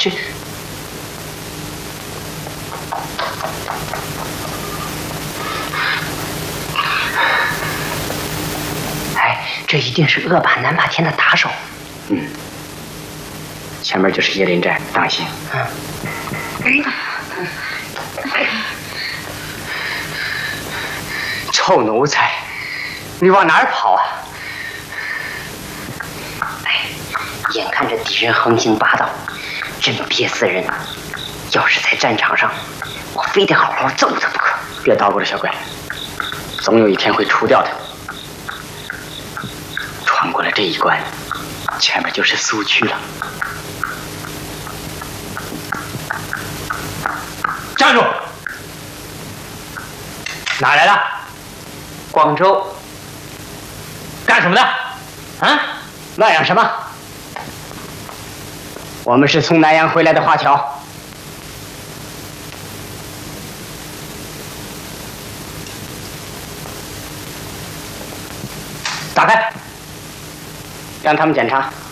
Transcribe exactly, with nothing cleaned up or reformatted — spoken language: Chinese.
这……哎，这一定是恶霸南霸天的打手。 嗯，前面就是椰林寨，当心。嗯。臭奴才，你往哪儿跑啊？ 哎，眼看着敌人横行霸道，真憋死人！要是在战场上，我非得好好揍他不可。 别捣鼓了，小鬼，总有一天会除掉他。穿过了这一关，前面就是苏区了。站住！哪来的？ 广州。 干什么的？啊？乱嚷什么？我们是从南阳回来的华侨。打开，让他们检查。